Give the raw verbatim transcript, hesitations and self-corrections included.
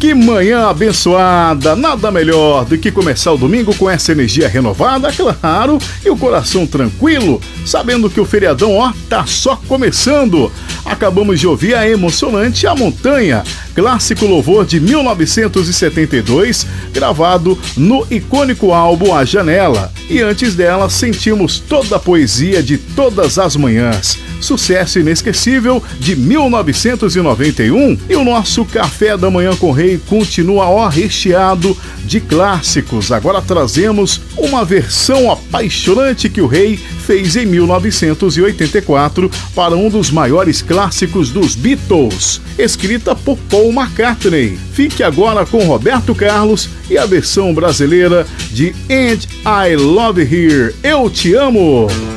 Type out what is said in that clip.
Que manhã abençoada! Nada melhor do que começar o domingo com essa energia renovada, claro, e o coração tranquilo, sabendo que o feriadão, ó, tá só começando. Acabamos de ouvir a emocionante A Montanha, clássico louvor de mil novecentos e setenta e dois, gravado no icônico álbum A Janela. E antes dela, sentimos toda a poesia de Todas as Manhãs, sucesso inesquecível de mil novecentos e noventa e um. E o nosso Café da Manhã com Rei continua, ó, recheado de clássicos. Agora trazemos uma versão apaixonante que o Rei fez em mil novecentos e oitenta e quatro para um dos maiores clássicos dos Beatles, escrita por Paul McCartney. Fique agora com Roberto Carlos e a versão brasileira de And I Love Here, Eu Te Amo.